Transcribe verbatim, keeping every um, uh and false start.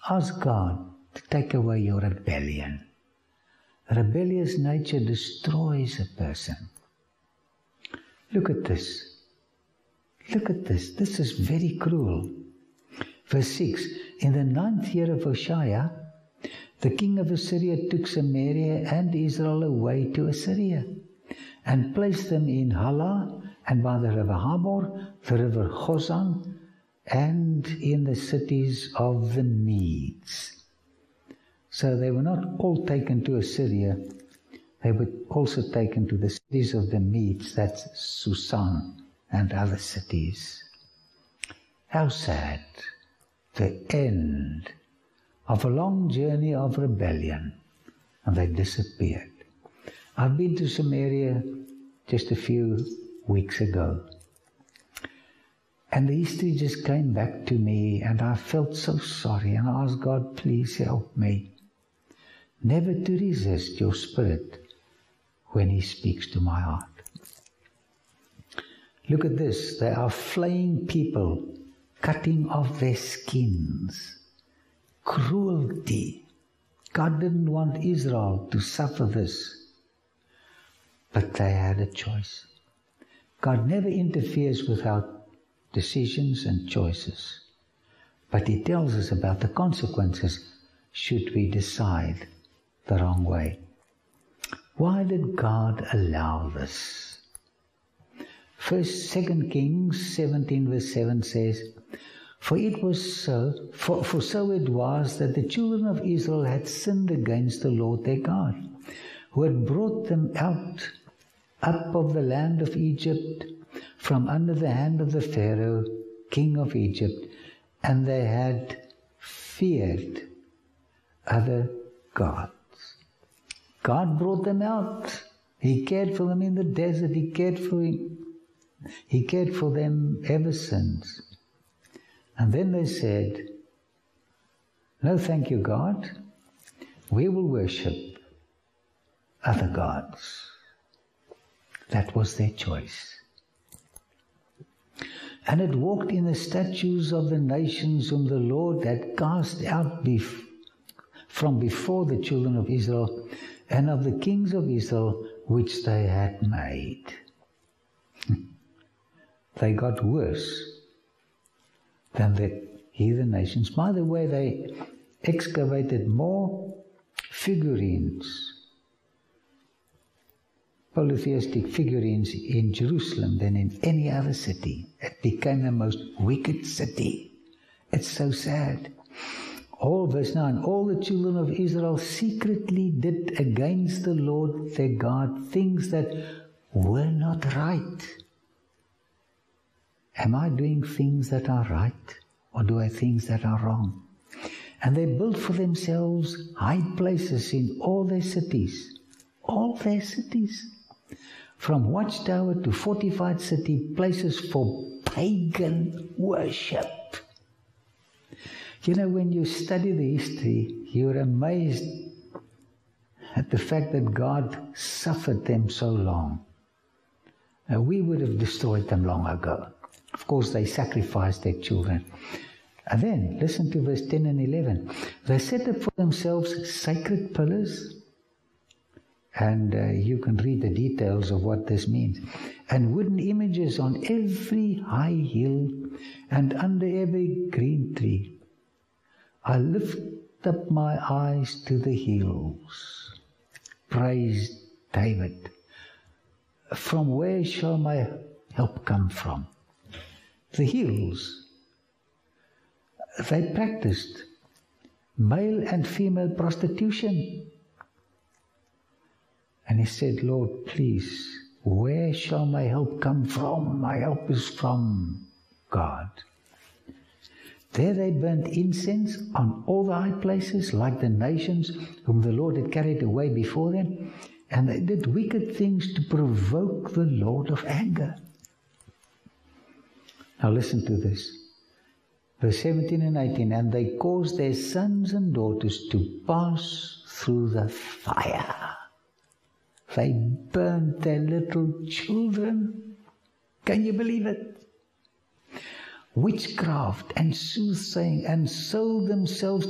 Ask God to take away your rebellion. Rebellious nature destroys a person. Look at this. Look at this. This is very cruel. Verse six. In the ninth year of Hoshea, the king of Assyria took Samaria and Israel away to Assyria, and placed them in Halah, and by the river Habor, the river Chozan, and in the cities of the Medes. So they were not all taken to Assyria, they were also taken to the cities of the Medes, that's Susan and other cities. How sad, the end of a long journey of rebellion, and they disappeared. I've been to Samaria just a few weeks ago, and the history just came back to me, and I felt so sorry, and I asked God, please help me never to resist your Spirit when He speaks to my heart. Look at this. They are flaying people, cutting off their skins. Cruelty. God didn't want Israel to suffer this, but they had a choice. God never interferes with our decisions and choices, but He tells us about the consequences should we decide the wrong way. Why did God allow this? First, Second Kings seventeen verse seven says, For it was so, for, for so it was that the children of Israel had sinned against the Lord their God, who had brought them out up of the land of Egypt from under the hand of the Pharaoh, king of Egypt, and they had feared other gods. God brought them out. He cared for them in the desert. He cared for him. He cared for them ever since. And then they said, no, thank you, God. We will worship other gods. That was their choice. And it walked in the statutes of the nations whom the Lord had cast out bef- from before the children of Israel, and of the kings of Israel which they had made. They got worse than the heathen nations. By the way, they excavated more figurines, polytheistic figurines in Jerusalem than in any other city. It became the most wicked city. It's so sad. All, verse nine, all the children of Israel secretly did against the Lord their God things that were not right. Am I doing things that are right, or do I things that are wrong? And they built for themselves high places in all their cities. All their cities. From watchtower to fortified city, places for pagan worship. You know, when you study the history, you're amazed at the fact that God suffered them so long. Now, we would have destroyed them long ago. Of course, they sacrificed their children. And then, listen to verse ten and eleven. They set up for themselves sacred pillars. And uh, you can read the details of what this means. And wooden images on every high hill and under every green tree. I lift up my eyes to the hills. Praise David. From where shall my help come from? The hills. They practiced male and female prostitution. And he said, Lord, please, where shall my help come from? My help is from God. There they burnt incense on all the high places, like the nations whom the Lord had carried away before them. And they did wicked things to provoke the Lord of anger. Now listen to this. Verse seventeen and eighteen. And they caused their sons and daughters to pass through the fire. They burned their little children. Can you believe it? Witchcraft and soothsaying, and sold themselves